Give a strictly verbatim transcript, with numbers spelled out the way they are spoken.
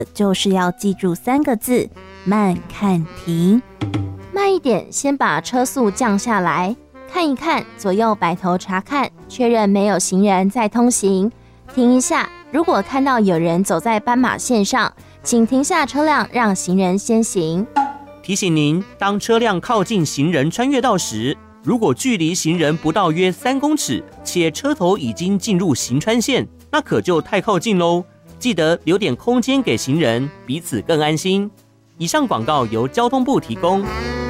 就是要记住三个字：慢看停。 慢一点，先把车速降下来，看一看，左右摆头查看，确认没有行人在通行。停一下，如果看到有人走在斑马线上，请停下车辆，让行人先行。 提醒您，当车辆靠近行人穿越道时，如果距离行人不到约三公尺，且车头已经进入行穿线，那可就太靠近喽。记得留点空间给行人，彼此更安心。以上广告由交通部提供。